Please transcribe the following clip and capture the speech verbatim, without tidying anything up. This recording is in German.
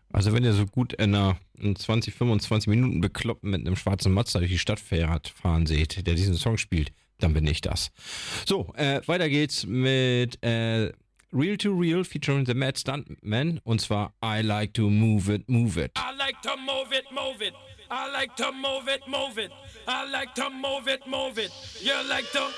Also wenn ihr so gut in, einer, in zwanzig, fünfundzwanzig Minuten bekloppt mit einem schwarzen Mazda durch die Stadt fährt, fahren seht, der diesen Song spielt, dann bin ich das. So, äh, weiter geht's mit äh, Real to Real featuring The Mad Stuntman und zwar I Like to Move It, Move It. I like to move it, move it. I like to move it, move it. I like to move it, move it. You like to